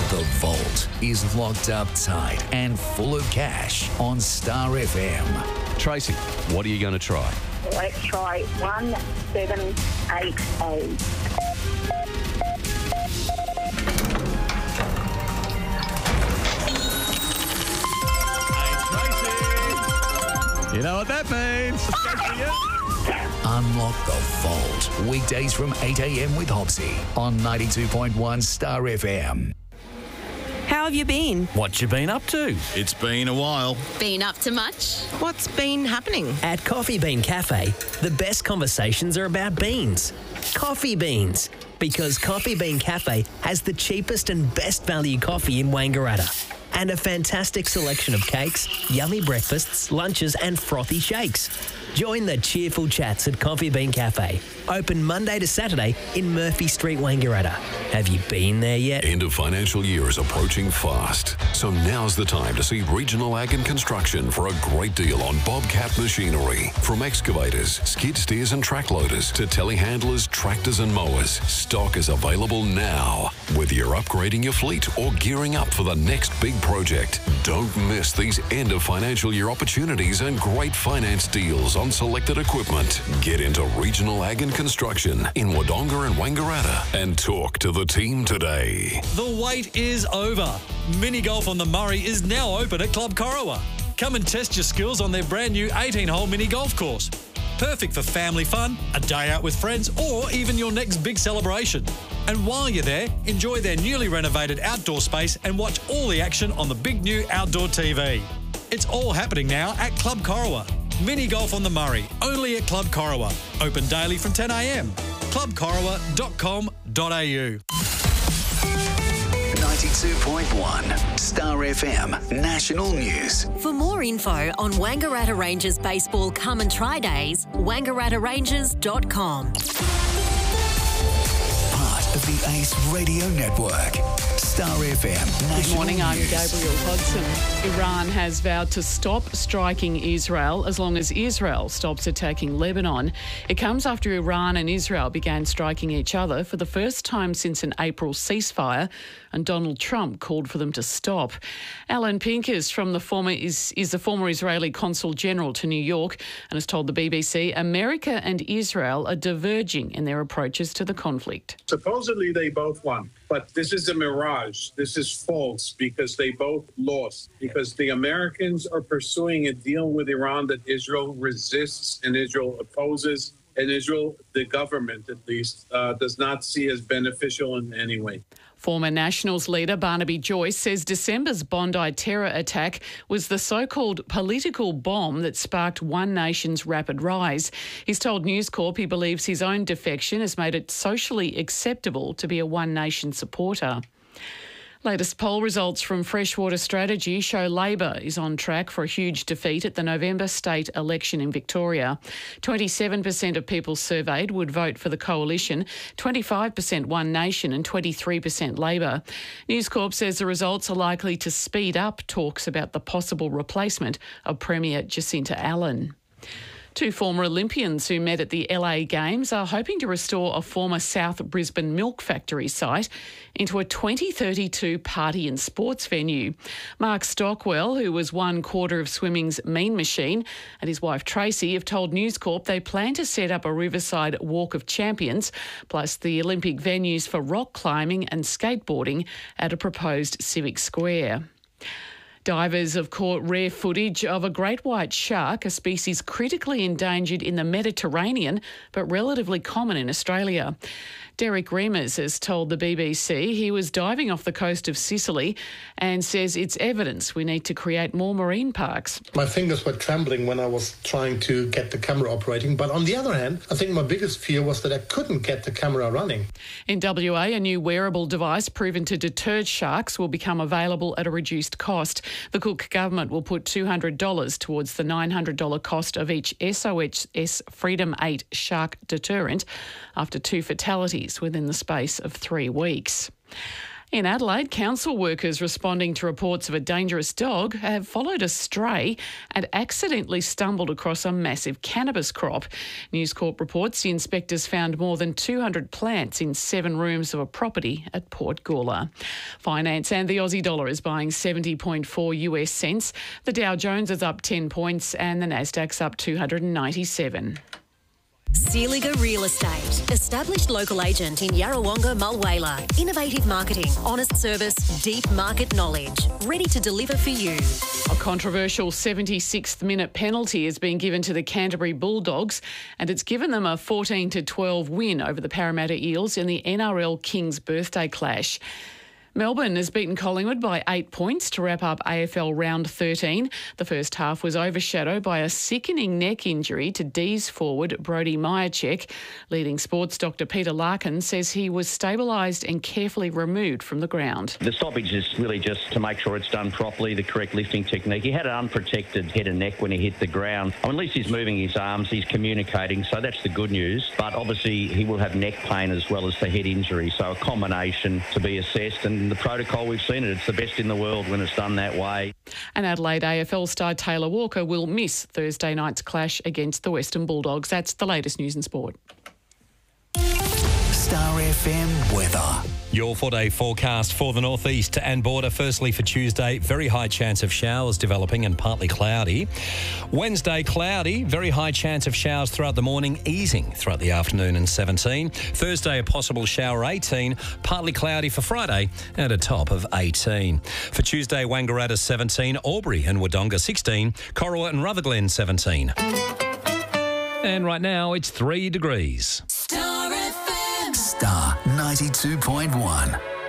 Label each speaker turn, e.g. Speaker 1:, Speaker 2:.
Speaker 1: The Vault is locked up tight and full of cash on Star FM.
Speaker 2: Tracy, what are you going to try?
Speaker 3: Let's try 1788.
Speaker 2: You know what that means.
Speaker 1: Unlock the Vault. Weekdays from 8 a.m. with Hopsy on 92.1 Star FM.
Speaker 4: How have you been?
Speaker 2: What you been up to?
Speaker 5: It's been a while.
Speaker 6: Been up to much?
Speaker 4: What's been happening?
Speaker 7: At Coffee Bean Cafe, the best conversations are about beans. Coffee beans. Because Coffee Bean Cafe has the cheapest and best value coffee in Wangaratta. And a fantastic selection of cakes, yummy breakfasts, lunches and frothy shakes. Join the cheerful chats at Coffee Bean Cafe. Open Monday to Saturday in Murphy Street, Wangaratta. Have you been there yet?
Speaker 8: End of financial year is approaching fast, so now's the time to see Regional Ag and Construction for a great deal on Bobcat machinery. From excavators, skid steers and track loaders to telehandlers, tractors and mowers, stock is available now. Whether you're upgrading your fleet or gearing up for the next big project, don't miss these end of financial year opportunities and great finance deals on selected equipment. Get into Regional Ag and Construction in Wodonga and Wangaratta and talk to the team today.
Speaker 9: The wait is over. Mini golf on the Murray is now open at Club Corowa. Come and test your skills on their brand new 18-hole mini golf course. Perfect for family fun, a day out with friends, or even your next big celebration. And while you're there, enjoy their newly renovated outdoor space and watch all the action on the big new outdoor TV. It's all happening now at Club Corowa. Mini golf on the Murray, only at Club Corowa. Open daily from 10 a.m. clubcorowa.com.au.
Speaker 1: 92.1 Star FM National News.
Speaker 6: For more info on Wangaratta Rangers Baseball Come and Try Days, wangarattaRangers.com.
Speaker 1: Part of the Ace Radio Network. Star FM National
Speaker 10: Good morning, I'm
Speaker 1: News.
Speaker 10: Gabriel Hodson. Iran has vowed to stop striking Israel as long as Israel stops attacking Lebanon. It comes after Iran and Israel began striking each other for the first time since an April ceasefire, and Donald Trump called for them to stop. Alan Pincus from the former is the former Israeli consul general to New York and has told the BBC America and Israel are diverging in their approaches to the conflict.
Speaker 11: Supposedly they both won, but this is a mirage. This is false because they both lost, because the Americans are pursuing a deal with Iran that Israel resists and Israel opposes, and Israel, the government at least, does not see as beneficial in any way.
Speaker 10: Former Nationals leader Barnaby Joyce says December's Bondi terror attack was the so-called political bomb that sparked One Nation's rapid rise. He's told News Corp he believes his own defection has made it socially acceptable to be a One Nation supporter. Latest poll results from Freshwater Strategy show Labor is on track for a huge defeat at the November state election in Victoria. 27% of people surveyed would vote for the coalition, 25% One Nation and 23% Labor. News Corp says the results are likely to speed up talks about the possible replacement of Premier Jacinta Allen. Two former Olympians who met at the LA Games are hoping to restore a former South Brisbane milk factory site into a 2032 party and sports venue. Mark Stockwell, who was one quarter of swimming's Mean Machine, and his wife Tracy have told News Corp they plan to set up a riverside Walk of Champions, plus the Olympic venues for rock climbing and skateboarding at a proposed civic square. Divers have caught rare footage of a great white shark, a species critically endangered in the Mediterranean but relatively common in Australia. Derek Reimers has told the BBC he was diving off the coast of Sicily and says it's evidence we need to create more marine parks.
Speaker 12: My fingers were trembling when I was trying to get the camera operating, but on the other hand, I think my biggest fear was that I couldn't get the camera running.
Speaker 10: In WA, a new wearable device proven to deter sharks will become available at a reduced cost. The Cook government will put $200 towards the $900 cost of each SOS Freedom 8 shark deterrent after 2 fatalities within the space of 3 weeks. In Adelaide, council workers responding to reports of a dangerous dog have followed a stray and accidentally stumbled across a massive cannabis crop. News Corp reports the inspectors found more than 200 plants in 7 rooms of a property at Port Gawler. Finance and the Aussie dollar is buying 70.4 US cents. The Dow Jones is up 10 points and the Nasdaq's up 297.
Speaker 6: Sealiga Real Estate. Established local agent in Yarrawonga, Mulwala. Innovative marketing, honest service, deep market knowledge. Ready to deliver for you.
Speaker 10: A controversial 76th minute penalty has been given to the Canterbury Bulldogs and it's given them a 14-12 win over the Parramatta Eels in the NRL Kings birthday clash. Melbourne has beaten Collingwood by 8 points to wrap up AFL round 13. The first half was overshadowed by a sickening neck injury to D's forward Brodie Myercheck. Leading sports doctor Peter Larkin says he was stabilised and carefully removed from the ground.
Speaker 3: The stoppage is really just to make sure it's done properly, the correct lifting technique. He had an unprotected head and neck when he hit the ground. At least he's moving his arms, he's communicating, so that's the good news. But obviously he will have neck pain as well as the head injury, so a combination to be assessed. And the protocol, we've seen it. It's the best in the world when it's done that way.
Speaker 10: And Adelaide AFL star Taylor Walker will miss Thursday night's clash against the Western Bulldogs. That's the latest news in sport.
Speaker 1: Star FM weather.
Speaker 9: Your 4-day forecast for the northeast and border. Firstly, for Tuesday, very high chance of showers developing and partly cloudy. Wednesday, cloudy, very high chance of showers throughout the morning, easing throughout the afternoon and 17. Thursday, a possible shower, 18. Partly cloudy for Friday and a top of 18. For Tuesday, Wangaratta 17, Albury and Wodonga 16, Corowa and Rutherglen 17. And right now, it's 3 degrees.
Speaker 1: Star 92.1.